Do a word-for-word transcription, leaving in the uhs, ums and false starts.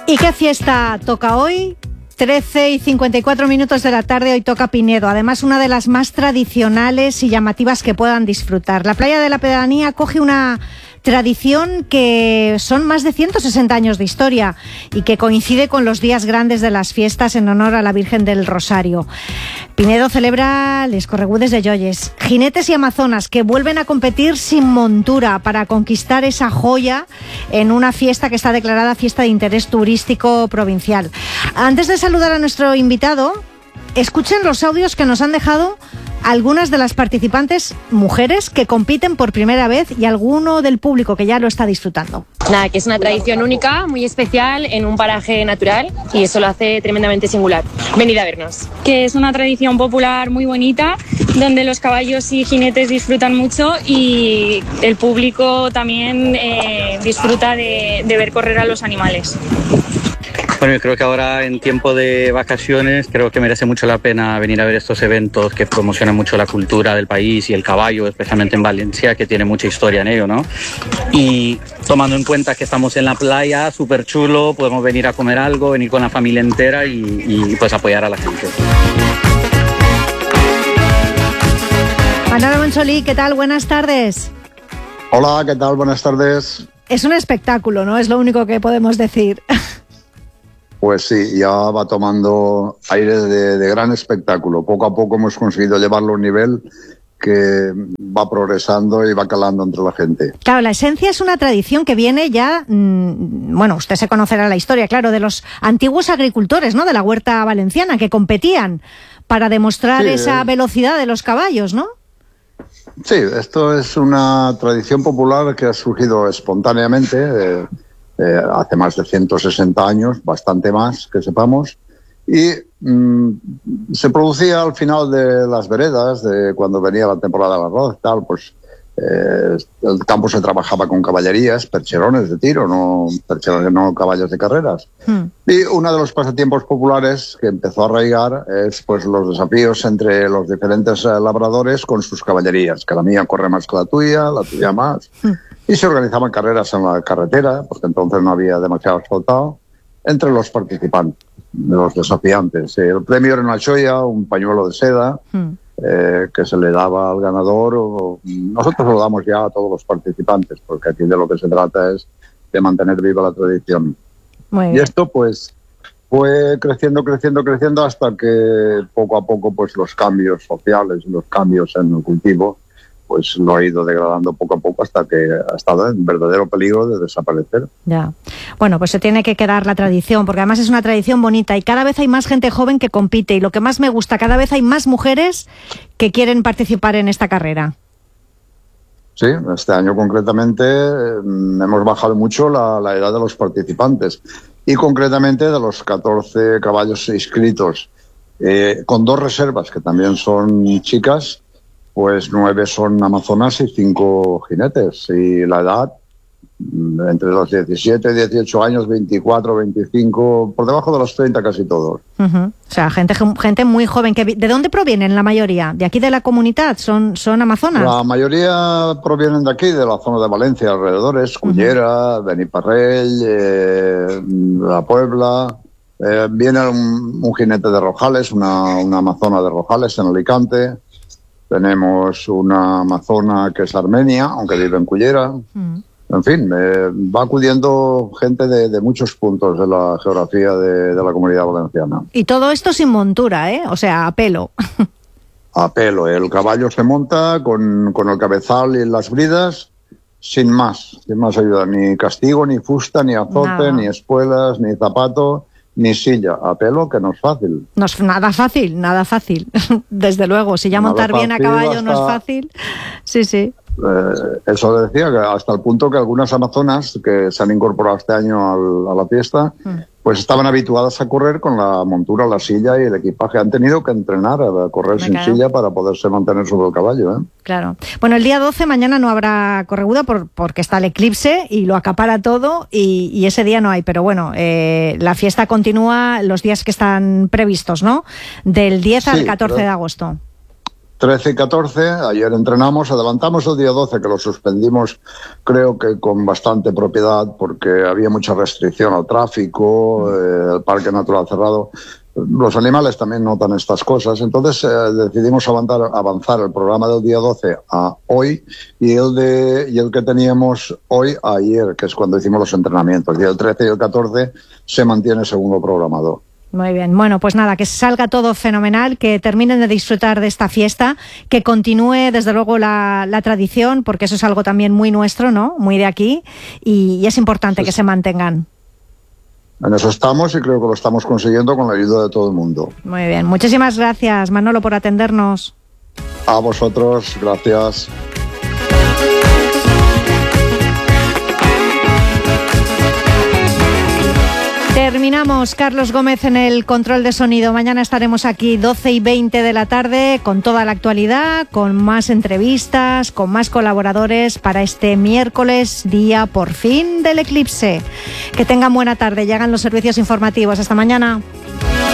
¿Y qué fiesta toca hoy? trece y cincuenta y cuatro minutos de la tarde, hoy toca Pinedo. Además, una de las más tradicionales y llamativas que puedan disfrutar. La playa de la Pedanía acoge una tradición que son más de ciento sesenta años de historia y que coincide con los días grandes de las fiestas en honor a la Virgen del Rosario. Pinedo celebra les corregudes de Lloyes, jinetes y amazonas que vuelven a competir sin montura para conquistar esa joya en una fiesta que está declarada fiesta de interés turístico provincial. Antes de saludar a nuestro invitado, escuchen los audios que nos han dejado algunas de las participantes mujeres que compiten por primera vez y alguno del público que ya lo está disfrutando. Nada, que es una tradición única, muy especial, en un paraje natural y eso lo hace tremendamente singular. Venid a vernos. Que es una tradición popular muy bonita, donde los caballos y jinetes disfrutan mucho y el público también eh, disfruta de, de ver correr a los animales. Bueno, yo creo que ahora en tiempo de vacaciones creo que merece mucho la pena venir a ver estos eventos que promocionan mucho la cultura del país y el caballo, especialmente en Valencia, que tiene mucha historia en ello, ¿no? Y tomando en cuenta que estamos en la playa, súper chulo, podemos venir a comer algo, venir con la familia entera y, y pues apoyar a la gente. Manolo Monsolí, ¿qué tal? Buenas tardes. Hola, ¿qué tal? Buenas tardes. Es un espectáculo, ¿no? Es lo único que podemos decir. Pues sí, ya va tomando aire de, de gran espectáculo. Poco a poco hemos conseguido llevarlo a un nivel que va progresando y va calando entre la gente. Claro, la esencia es una tradición que viene ya, mmm, bueno, usted se conocerá la historia, claro, de los antiguos agricultores, ¿no?, de la huerta valenciana, que competían para demostrar sí, esa velocidad de los caballos, ¿no? Sí, esto es una tradición popular que ha surgido espontáneamente, eh, Eh, hace más de ciento sesenta años, bastante más que sepamos, y mmm, se producía al final de las veredas, de cuando venía la temporada del arroz y tal, pues eh, el campo se trabajaba con caballerías, percherones de tiro, no percherones, no caballos de carreras. Hmm. Y uno de los pasatiempos populares que empezó a arraigar es pues los desafíos entre los diferentes eh, labradores con sus caballerías, que la mía corre más que la tuya, la tuya más. Hmm. Y se organizaban carreras en la carretera, porque entonces no había demasiado asfaltado, entre los participantes, los desafiantes. El premio era una cholla, un pañuelo de seda, mm. eh, que se le daba al ganador. O, nosotros lo damos ya a todos los participantes, porque aquí de lo que se trata es de mantener viva la tradición. Muy bien. Y esto, pues, fue creciendo, creciendo, creciendo, hasta que poco a poco, pues, los cambios sociales, los cambios en el cultivo, pues lo ha ido degradando poco a poco hasta que ha estado en verdadero peligro de desaparecer. Ya. Bueno, pues se tiene que quedar la tradición, porque además es una tradición bonita y cada vez hay más gente joven que compite y lo que más me gusta, cada vez hay más mujeres que quieren participar en esta carrera. Sí, este año concretamente eh, hemos bajado mucho la, la edad de los participantes y concretamente de los catorce caballos inscritos, eh, con dos reservas que también son chicas. Pues nueve son amazonas y cinco jinetes. Y la edad, entre los diecisiete, dieciocho años, veinticuatro, veinticinco, por debajo de los treinta casi todos. Uh-huh. O sea, gente gente muy joven. Que, ¿de dónde provienen la mayoría? ¿De aquí de la comunidad? ¿Son, son amazonas? La mayoría provienen de aquí, de la zona de Valencia, alrededores, Cullera, uh-huh. Beniparrell, eh, La Puebla. Eh, viene un, un jinete de Rojales, una, una amazona de Rojales en Alicante. Tenemos una amazona que es armenia, aunque vive en Cullera. Mm. En fin, eh, va acudiendo gente de, de muchos puntos de la geografía de, de la Comunidad Valenciana. Y todo esto sin montura, ¿eh? O sea, a pelo. A pelo. El caballo se monta con, con el cabezal y las bridas, sin más. Sin más ayuda. Ni castigo, ni fusta, ni azote, nada. Ni espuelas, ni zapato. Ni silla, a pelo, que no es fácil. No es nada fácil, nada fácil. Desde luego, si ya nada montar bien a caballo hasta, no es fácil. Sí, sí. Eh, eso decía, que hasta el punto que algunas amazonas que se han incorporado este año al, a la fiesta, mm. pues estaban habituadas a correr con la montura, la silla y el equipaje. Han tenido que entrenar a correr Me sin claro. silla para poderse mantener sobre el caballo, ¿eh? Claro. Bueno, el día doce, mañana no habrá correguda por, porque está el eclipse y lo acapara todo y, y ese día no hay. Pero bueno, eh, la fiesta continúa los días que están previstos, ¿no? Del diez sí, al catorce de agosto. trece y catorce, ayer entrenamos, adelantamos el día doce, que lo suspendimos creo que con bastante propiedad porque había mucha restricción al tráfico, eh, el parque natural cerrado. Los animales también notan estas cosas, entonces eh, decidimos avanzar, avanzar el programa del día doce a hoy y el, de, y el que teníamos hoy a ayer, que es cuando hicimos los entrenamientos. Y el trece y el catorce se mantiene según lo programado. Muy bien, bueno, pues nada, que salga todo fenomenal, que terminen de disfrutar de esta fiesta, que continúe desde luego la, la tradición, porque eso es algo también muy nuestro, ¿no? Muy de aquí, y, y es importante sí, que se mantengan. En eso estamos y creo que lo estamos consiguiendo con la ayuda de todo el mundo. Muy bien, muchísimas gracias, Manolo, por atendernos. A vosotros, gracias. Terminamos. Carlos Gómez en el control de sonido. Mañana estaremos aquí doce y veinte de la tarde con toda la actualidad, con más entrevistas, con más colaboradores para este miércoles, día por fin del eclipse. Que tengan buena tarde. Llegan los servicios informativos. Hasta mañana.